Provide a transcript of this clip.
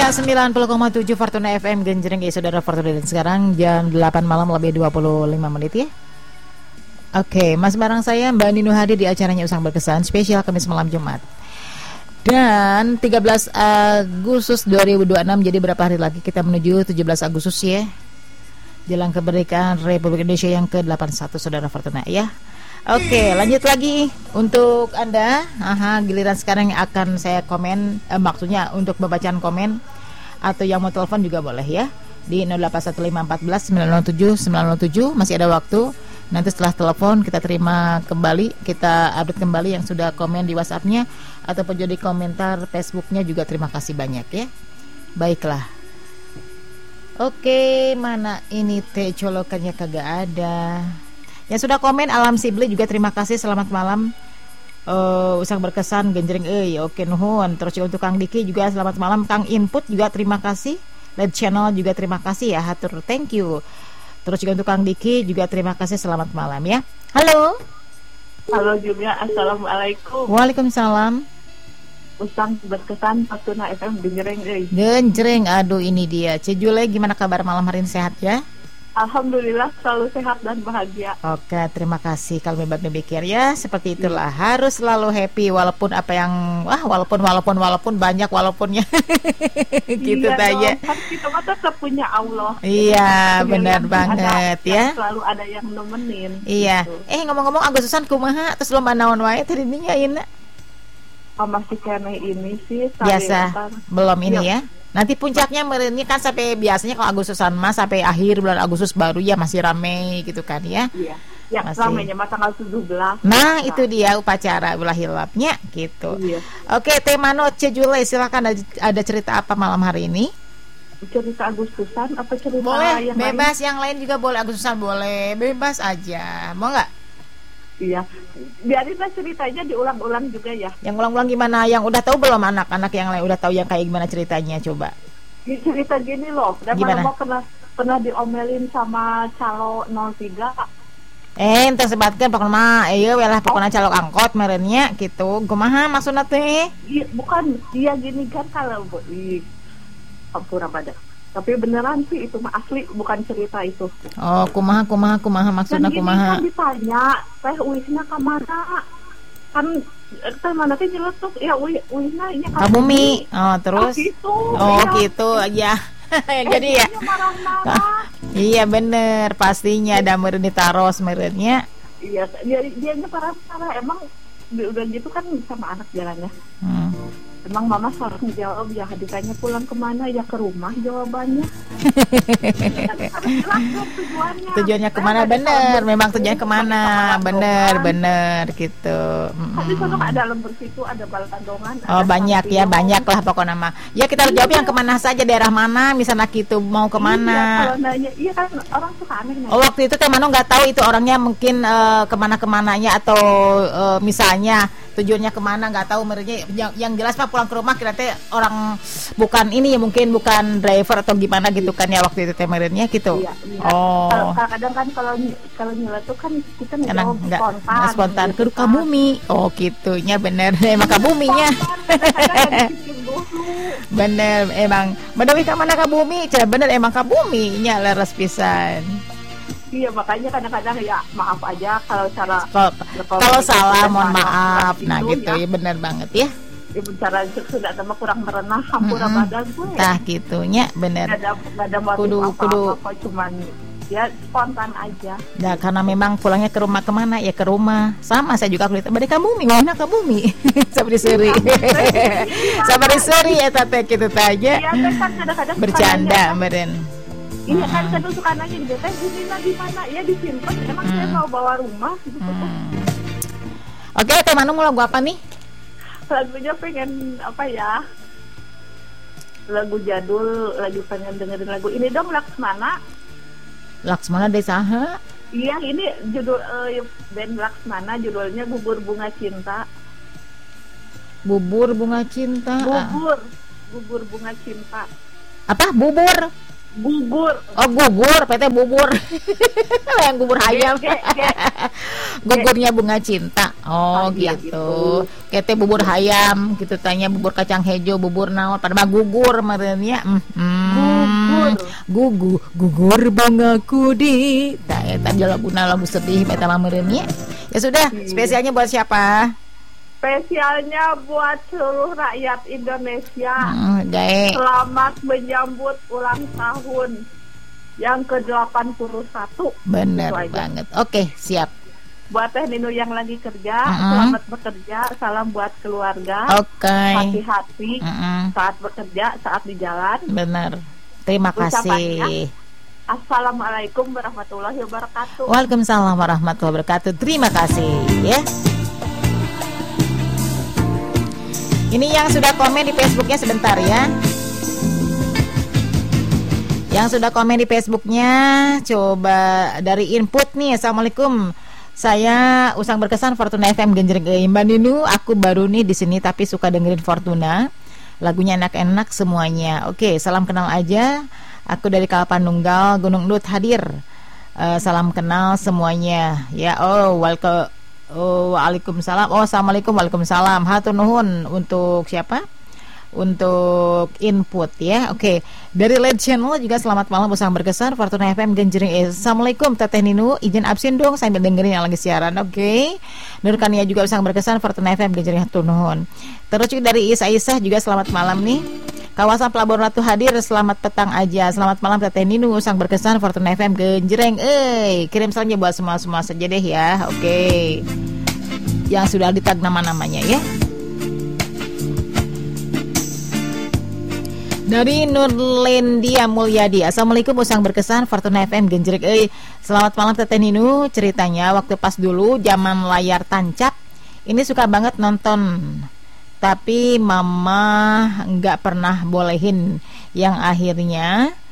Ya, 90,7 Fortuna FM Genjreng ya saudara Fortuna. Dan sekarang jam 8 malam lebih 25 menit ya. Oke, masih bareng saya Mbak Nino hadir di acaranya Usang Berkesan spesial Kamis malam Jumat. Dan 13 Agustus 2026, jadi berapa hari lagi kita menuju 17 Agustus ya. Jelang kemerdekaan Republik Indonesia yang ke-81 saudara Fortuna ya. Oke, lanjut lagi untuk Anda. Giliran sekarang yang akan saya komen, maksudnya untuk pembacaan komen atau yang mau telepon juga boleh ya. Di 081514907907 masih ada waktu. Nanti setelah telepon kita terima kembali, kita update kembali yang sudah komen di WhatsApp-nya ataupun jadi komentar Facebook-nya juga terima kasih banyak ya. Baiklah. Oke, mana ini teh colokannya kagak ada. Yang sudah komen Alam Sibli juga terima kasih, selamat malam. Usang Berkesan Genjreng oke nuhun. Terus untuk Kang Diki juga selamat malam. Kang Input juga terima kasih. Led Channel juga terima kasih ya, hatur thank you. Terus juga untuk Kang Diki juga terima kasih, selamat malam ya. Halo. Halo juga, assalamualaikum. Waalaikumsalam. Usang Berkesan Fortuna FM Genjreng Genjreng, aduh ini dia. Cejule gimana kabar malam hari ini, sehat ya? Alhamdulillah selalu sehat dan bahagia. Oke, terima kasih. Kalau memang demikian ya, seperti itulah. Harus selalu happy walaupun apa yang walaupun banyak walaupun ya. Gitu aja. Kan kita mah tetap punya Allah. Iya, benar banget ya. Selalu ada yang nemenin. Iya. Gitu. Ngomong-ngomong Agustusan kumaha terus lomba naon wae tadi dinya ieu? Masih kene ini sih biasa. Belum ini ya. Nanti puncaknya ini kan sampai biasanya kalau Agustusan mas sampai akhir bulan Agustus baru ya masih rame gitu kan ya. Iya. Ya, masih ramenya mah tanggal 17. Nah, itu dia upacara ulah hilapnya gitu. Iya. Oke, Temano Cejule silakan, ada cerita apa malam hari ini? Cerita Agustusan apa cerita boleh, yang bebas lain? Yang lain juga boleh, Agustusan boleh, bebas aja. Mau nggak? Iya, biarinlah ceritanya diulang-ulang juga ya. Yang ulang-ulang gimana? Yang udah tahu belum anak-anak yang lain udah tahu yang kayak gimana ceritanya coba? Cerita gini loh, gimana? Pernah diomelin sama calo 03. Ente sebatkan pokoknya lah pokoknya calo angkot merennya gitu. Kumaha maksudna teh? Iya, bukan dia gini kan kalau di Ampura Badak. Tapi beneran sih itu mah asli, bukan cerita itu. Oh, kumaha maksudnya kumaha? Kan ditanya, teh Uisna ka mana? Kan mana teh nyeletuk ya Uisna nya ka bumi. Oh, terus? Gitu ya. Jadi ya. Iya bener, pastinya ada meureun ditaros meureunnya. Iya, dia nya parah emang udah gitu kan sama anak jalannya. Emang mama selalu menjawab ya, ditanya pulang kemana ya ke rumah jawabannya. Tujuannya kemana, bener, memang tujuannya kemana, bener gitu. Di sana ada lembur situ, ada balandongan. Oh banyak ya, banyak lah pokoknya mah. Ya kita jawab yang kemana saja, daerah mana, misalnya gitu mau kemana. Iya, kalau nanya, iya kan orang suka aneh. Oh waktu itu Teh Mano nggak tahu itu orangnya mungkin kemana-kemananya atau misalnya tujuannya kemana nggak tahu merenya. Yang jelas mah pulang ke rumah kira teh orang bukan ini ya, mungkin bukan driver atau gimana gitu kan ya waktu itu teh merenya gitu. Iya. Oh. Kadang kan kalau nyeletuk kan kita ngejawab spontan ke bumi. Oh gitunya bener emang ke buminya. Bener emang menawi ka mana ka bumi, bener emang ka bumi nya leres pisan. Iya, makanya kadang-kadang ya maaf aja kalau salah mohon maaf. Nah gitu ya benar banget ya. Bicara sudah sama kurang merenah hampura badan gue. Tah gitunya bener. Nggak ada motif apa-apa, cuman ya spontan aja. Nah karena memang pulangnya ke rumah kemana ya, ke rumah. Sama saya juga kulit bade ka bumi, mana ka bumi. Sabari seuri. Sabari seuri ya teh kitu teh aja. Iya kan kadang-kadang bercanda meureun. Iya kan kadang suka nanya gitu, teh Junina di mana? Ya disimpan, emang saya mau bawa rumah gitu. Oke, Teh Mano mau lagu apa nih? Lagunya pengen apa ya? Lagu jadul, lagi pengen dengerin lagu ini dong, Laksmana. Laksmana dari saha? Iya, ini judul band Laksmana, judulnya Bubur Bunga Cinta. Bubur Bunga Cinta. Bubur Bunga Cinta. Apa? Bubur Gugur. Oh gugur, PT bubur. Yang bubur ayam. Gugurnya bunga cinta. Oh gitu. Kete bubur ayam gitu tanya bubur kacang hijau, bubur naon pada mah gugur marenya. Gugur bang aku di. Tah eta laguna lagu sedih eta mah meureunnya. Ya sudah, spesialnya buat siapa? Spesialnya buat seluruh rakyat Indonesia. Selamat menyambut ulang tahun yang ke-81. Bener banget. Oke, siap. Buat Teh Ninu yang lagi kerja, selamat bekerja. Salam buat keluarga. Hati-hati saat bekerja, saat di jalan. Bener. Terima kasih. Assalamualaikum warahmatullahi wabarakatuh. Waalaikumsalam warahmatullahi wabarakatuh. Terima kasih ya. Ini yang sudah komen di Facebooknya sebentar ya. Yang sudah komen di Facebooknya, coba dari input nih. Assalamualaikum. Saya Usang Berkesan Fortuna FM Genjreng Mbak Ninu. Aku baru nih di sini tapi suka dengerin Fortuna. Lagunya enak-enak semuanya. Oke, salam kenal aja. Aku dari Kalapan Nunggal Gunung Nut hadir. Salam kenal semuanya. Ya, welcome. Waalaikumsalam. Assalamualaikum. Waalaikumsalam. Hatur nuhun untuk siapa? Untuk input ya. Oke. Dari Led Channel juga selamat malam Usang Berkesan Fortuna FM Genjreng. Assalamualaikum Teteh Ninu. Izin absen dong sambil dengerin yang lagi siaran. Oke. Nur Kania juga Usang Berkesan Fortuna FM Genjreng. Hatur nuhun. Terus juga dari Isa juga selamat malam nih. Kawasan Pelabuhan Ratu hadir, selamat petang aja. Selamat malam Teteh Ninu, Usang Berkesan Fortuna FM Genjreng. Kirim salamnya buat semua saja deh ya. Oke. Yang sudah ditag nama-namanya ya. Dari Nurlendia Mulyadi. Assalamualaikum Usang Berkesan Fortuna FM Genjreng. Selamat malam Teteh Ninu. Ceritanya waktu pas dulu zaman layar tancap, ini suka banget nonton. Tapi mama nggak pernah bolehin, yang akhirnya